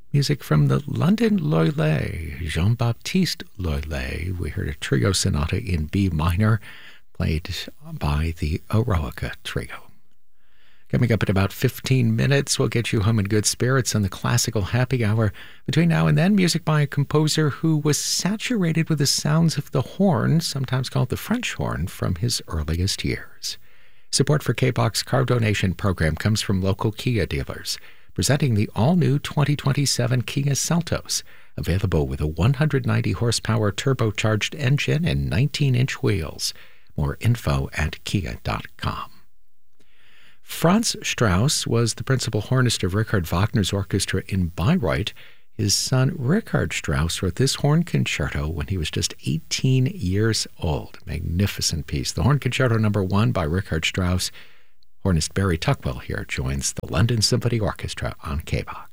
Music from the London Loeillet, Jean-Baptiste Loeillet. We heard a trio sonata in B minor, played by the Eroica Trio. Coming up in about 15 minutes, we'll get you home in good spirits on the Classical Happy Hour. Between now and then, music by a composer who was saturated with the sounds of the horn, sometimes called the French horn, from his earliest years. Support for K-Box Car Donation Program comes from local Kia dealers, presenting the all-new 2027 Kia Seltos, available with a 190-horsepower turbocharged engine and 19-inch wheels. More info at kia.com. Franz Strauss was the principal hornist of Richard Wagner's orchestra in Bayreuth. His son Richard Strauss wrote this horn concerto when he was just 18 years old. Magnificent piece. The Horn Concerto No. 1 by Richard Strauss. Hornist Barry Tuckwell here joins the London Symphony Orchestra on KBOX.